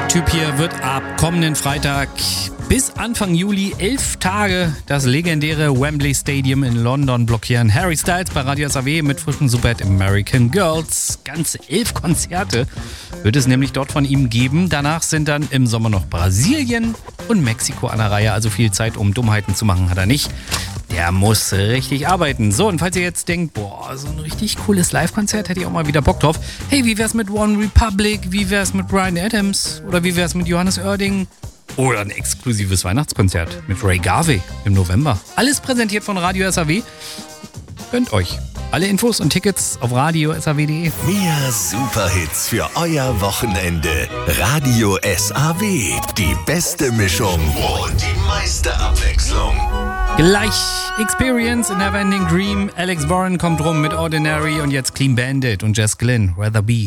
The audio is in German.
Typ hier wird ab kommenden Freitag bis Anfang Juli 11 Tage das legendäre Wembley Stadium in London blockieren. Harry Styles bei Radio SAW mit frischem Superhit American Girls. Ganze 11 Konzerte wird es nämlich dort von ihm geben. Danach sind dann im Sommer noch Brasilien und Mexiko an der Reihe. Also viel Zeit, um Dummheiten zu machen, hat er nicht. Der muss richtig arbeiten. So, und falls ihr jetzt denkt, boah, so ein richtig cooles Live-Konzert, hätte ich auch mal wieder Bock drauf. Hey, wie wär's mit One Republic? Wie wär's mit Bryan Adams? Oder wie wär's mit Johannes Oerding? Oder ein exklusives Weihnachtskonzert mit Ray Garvey im November. Alles präsentiert von Radio SAW. Gönnt euch. Alle Infos und Tickets auf radiosaw.de. Mehr Superhits für euer Wochenende. Radio SAW. Die beste Mischung und die meiste Abwechslung. Gleich Experience in Neverending Dream. Alex Warren kommt rum mit Ordinary und jetzt Clean Bandit und Jess Glynn, Rather Be.